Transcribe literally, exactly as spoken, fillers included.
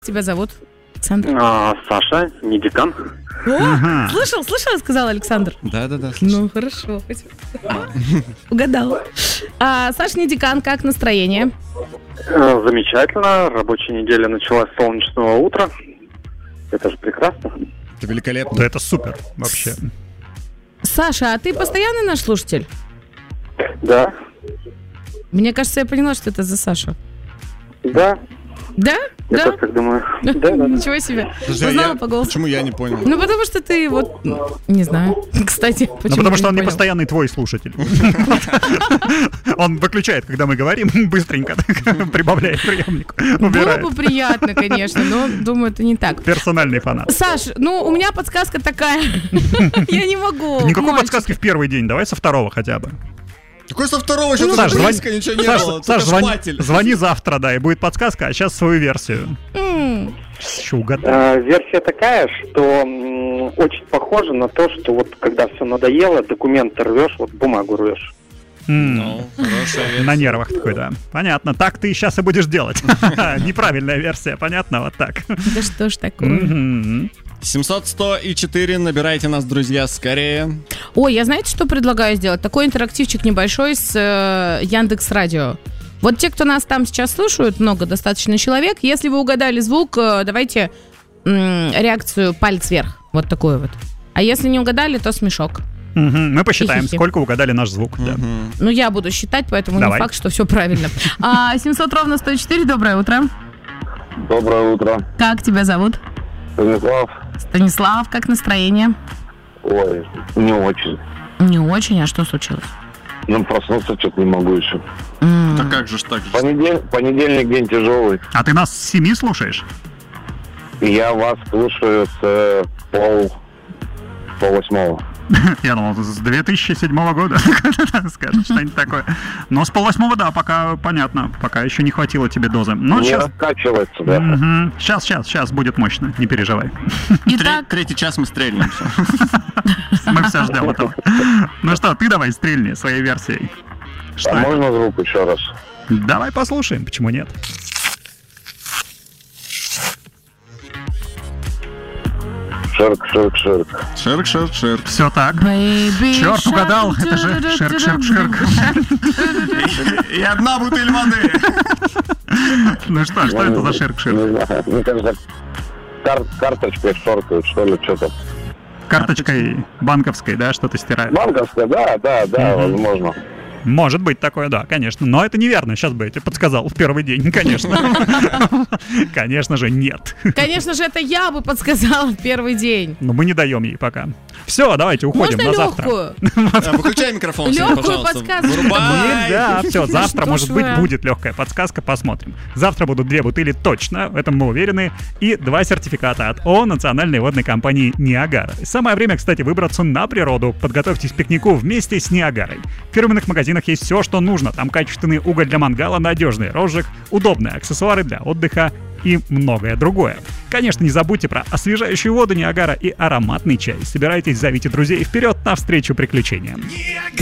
Тебя зовут, Александр? А, Саша, не декан. О, Ага. слышал, слышал, сказал Александр. Да-да-да, слышал. Ну, хорошо. Угадал. А, Саш, не декан, как настроение? Э, Замечательно. Рабочая неделя началась с солнечного утра. Это же прекрасно. Это великолепно. Да это супер вообще. Саша, а ты постоянный наш слушатель? Да, Мне кажется, я поняла, что это за Саша. да, Да? я Да? тоже так думаю. Да, да, да. Ничего себе. Подожди, а Узнала я- по голосу. Почему я не понял? Ну, потому что ты вот... Не знаю. Кстати, почему Ну, потому ты что он не понял? постоянный твой слушатель. Он выключает, когда мы говорим, быстренько прибавляет приемник, Было убирает. бы приятно, конечно, но, думаю, это не так. Персональный фанат. Саш, ну, у меня подсказка такая. Я не могу. Никакой мальчики. подсказки в первый день, давай со второго хотя бы. Какой со второго еще Саш, тут звони, близко ничего не Саш, было, Саш, только звони, шпатель. звони завтра, да, и будет подсказка, а сейчас свою версию. М, Еще угадай. Э, Версия такая, что м, очень похоже на то, что вот когда все надоело, документы рвешь, вот бумагу рвешь. М, Ну, хорошая версия. На нервах такой, да. Понятно, так ты сейчас и будешь делать. Неправильная версия, понятно, вот так. Да что ж такое? Мгм. семьсот сто и четыре, набирайте нас, друзья, скорее. Ой, я знаете, что предлагаю сделать? Такой интерактивчик небольшой с э, Яндекс.Радио. Вот те, кто нас там сейчас слушают, много достаточно человек, если вы угадали звук, э, давайте м, реакцию палец вверх. Вот такой вот. А если не угадали, то смешок. Мгм. Мы посчитаем, Хи-хи-хи. сколько угадали наш звук. да. Мгм. Ну, я буду считать, поэтому Давай. не факт, что все правильно. А, семьсот ровно сто четыре, доброе утро. Доброе утро, Как тебя зовут? Станислав. Станислав, как настроение? Ой, не очень. Не очень, а что случилось? Ну, проснуться что-то не могу еще. М, Да как же ж так? Понедельник, понедельник день тяжелый. А ты нас с семи слушаешь? И я вас слушаю с э, пол, пол восьмого. Я думал, с две тысячи седьмого года скажешь что-нибудь такое. Но с полвосьмого, да, пока понятно. Пока еще не хватило тебе дозы. Но Не сейчас... раскачивается, да. Сейчас, сейчас, сейчас будет мощно, не переживай. Итак, Третий час мы стрельнем. всё. Мы все ждем этого. Ну что, ты давай стрельни своей версией. Что А это? можно звук еще раз? Давай послушаем, почему нет? Ширк, ширк, ширк. Ширк, ширк, ширк. Все так. Baby Черт, shark, угадал. Это же ширк, ширк, ширк. И одна бутыль воды. Ну что, что это за ширк, ширк? Не знаю, мне кажется, кар- карточкой шоркают, что ли, что-то. Карточкой банковской, да, что-то стирает? Банковская, да, да, да, Мгм. возможно. Может быть такое, да, конечно. Но это неверно. Сейчас бы я тебе подсказал в первый день, конечно. Конечно же, нет. конечно же, это я бы подсказала в первый день. Но мы не даем ей пока. Все, давайте уходим Можно на завтра. легкую? А, Выключай микрофон, Сеня, Лёгкую пожалуйста. подсказку. Вырубай. Да, все, завтра, Что может ж быть, вы? будет легкая подсказка, посмотрим. Завтра будут две бутыли точно, в этом мы уверены, и два сертификата от ООО национальной водной компании «Ниагара». Самое время, кстати, выбраться на природу. Подготовьтесь к пикнику вместе с «Ниагарой». В фирменных магазинах есть все, что нужно. Там качественный уголь для мангала, надежный розжиг, удобные аксессуары для отдыха и многое другое. Конечно, не забудьте про освежающую воду «Ниагара» и ароматный чай. Собирайтесь, зовите друзей вперед навстречу приключениям.